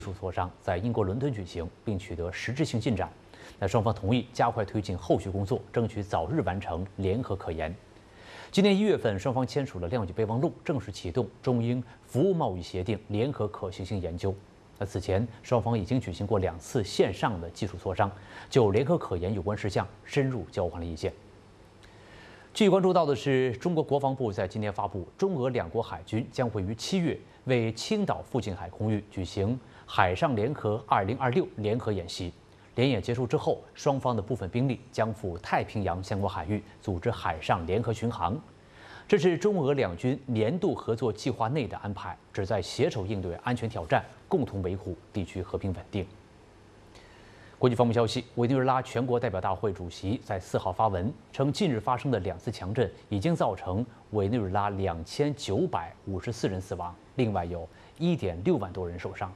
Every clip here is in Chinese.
术磋商在英国伦敦举行，并取得实质性进展。那双方同意加快推进后续工作，争取早日完成联合可研。今年1月份，双方签署了谅解备忘录，正式启动中英服务贸易协定联合可行性研究。那此前，双方已经举行过2次线上的技术磋商，就联合可研有关事项深入交换了意见。继续关注到的是，中国国防部在今年发布，中俄两国海军将会于7月为青岛附近海空域举行海上联合2026联合演习。联演结束之后，双方的部分兵力将赴太平洋相关海域组织海上联合巡航。这是中俄两军年度合作计划内的安排，旨在携手应对安全挑战，共同维护地区和平稳定。国际方面消息，委内瑞拉全国代表大会主席在4号发文称，近日发生的2次强震已经造成委内瑞拉2954人死亡，另外有1.6万多人受伤。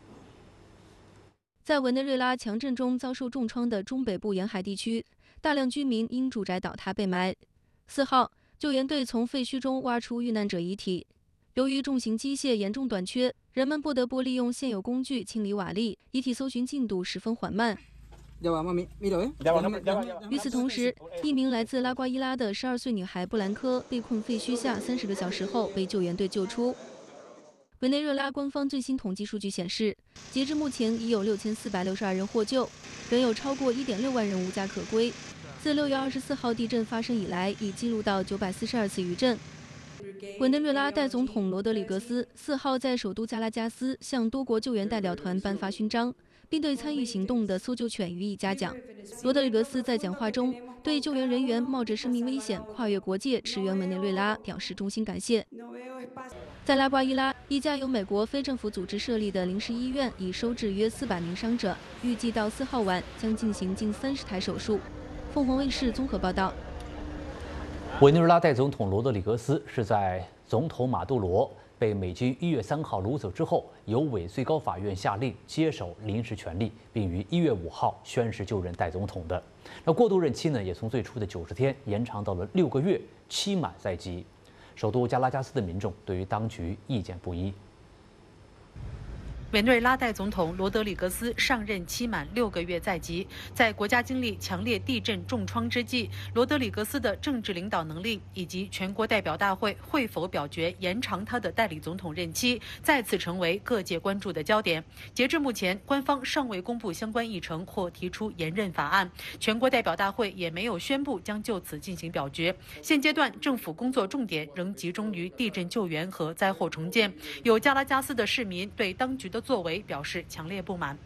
在委内瑞拉强震中遭受重创的中北部沿海地区，大量居民因住宅倒塌被埋。4号，救援队从废墟中挖出遇难者遗体。由于重型机械严重短缺，人们不得不利用现有工具清理瓦砾，遗体搜寻进度十分缓慢。与此同时，一名来自拉瓜伊拉的12岁女孩布兰科被困废墟下30个小时后被救援队救出。委内瑞拉官方最新统计数据显示，截至目前已有6462人获救，仍有超过1.6万人无家可归。自6月24号地震发生以来，已记录到942次余震。委内瑞拉代总统罗德里格斯4号在首都加拉加斯向多国救援代表团颁发勋章，并对参与行动的搜救犬予以嘉奖。罗德里格斯在讲话中对救援人员冒着生命危险跨越国界驰援委内瑞拉表示衷心感谢。在拉瓜伊拉，一家由美国非政府组织设立的临时医院已收治约400名伤者，预计到4号晚将进行近30台手术。凤凰卫视综合报道。 委内瑞拉代总统罗德里格斯是在总统马杜罗被美军1月3号掳走之后，由委最高法院下令接手临时权力，并于1月5号宣誓就任代总统的。那过渡任期呢，也从最初的90天延长到了6个月，期满在即。首都加拉加斯的民众对于当局意见不一。 委内瑞拉代总统罗德里格斯上任期满6个月在即，在国家经历强烈地震重创之际，罗德里格斯的政治领导能力以及全国代表大会会否表决延长他的代理总统任期，再次成为各界关注的焦点。截至目前，官方尚未公布相关议程或提出延任法案，全国代表大会也没有宣布将就此进行表决。现阶段，政府工作重点仍集中于地震救援和灾后重建。有加拉加斯的市民对当局的作为表示强烈不满。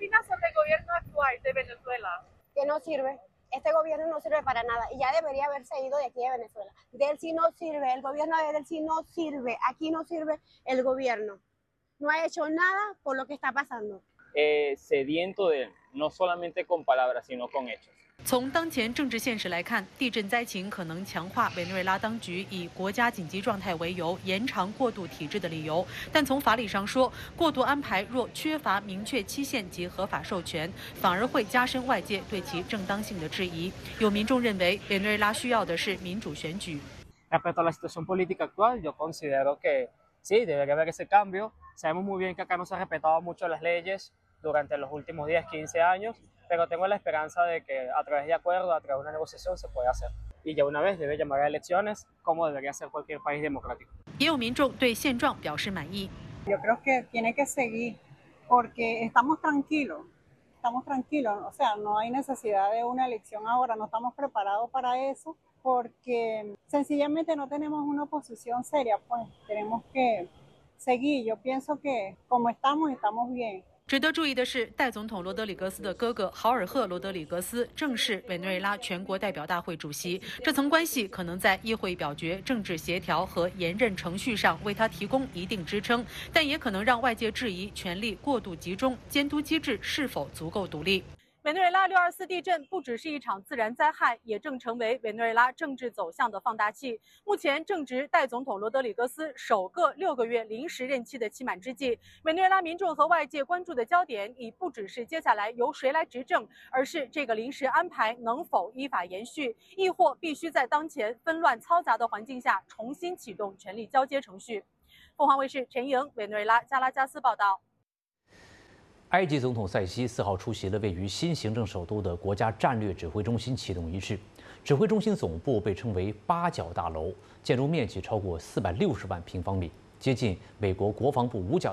Que no sirve. Este gobierno no sirve para nada y ya debería haberse ido de aquí de Venezuela. Del sí no sirve, el gobierno de Del sí no sirve, aquí no sirve el gobierno. No ha hecho nada por lo que está pasando. Sediento de él, no solamente con palabras, sino con hechos. 从当前政治现实来看，地震灾情可能强化委内瑞拉当局以国家紧急状态为由延长过渡体制的理由。但从法理上说，过渡安排若缺乏明确期限及合法授权，反而会加深外界对其正当性的质疑。有民众认为，委内瑞拉需要的是民主选举。 Respecto a la situación política actual, yo considero que sí, debería haber ese cambio. Sabemos muy bien que acá no se han respetado mucho las leyes durante los últimos 10, 15 años.Pero tengo la esperanza de que a través de acuerdo, a través de una negociación se puede hacer. Y ya una vez debe llamar a elecciones, como debería ser cualquier país democrático. 也有民众对现状表示满意。 Yo creo que tiene que seguir, porque estamos tranquilos, o sea, no hay necesidad de una elección ahora, no estamos preparados para eso, porque sencillamente no tenemos una oposición seria, pues tenemos que seguir. Yo pienso que como estamos bien. 值得注意的是，代总统罗德里格斯的哥哥豪尔赫·罗德里格斯正是委内瑞拉全国代表大会主席，这层关系可能在议会表决、政治协调和延任程序上为他提供一定支撑，但也可能让外界质疑权力过度集中，监督机制是否足够独立。委内瑞拉6.24地震不只是一场自然灾害，也正成为委内瑞拉政治走向的放大器。目前正值代总统罗德里格斯首个6个月临时任期的期满之际，委内瑞拉民众和外界关注的焦点已不只是接下来由谁来执政，而是这个临时安排能否依法延续，亦或必须在当前纷乱嘈杂的环境下重新启动权力交接程序。凤凰卫视陈莹，委内瑞拉加拉加斯报道。 埃及总统塞西4号出席了位于新行政首都的国家战略指挥中心启动仪式。指挥中心总部被称为八角大楼，建筑面积超过460万平方米，接近美国国防部五角。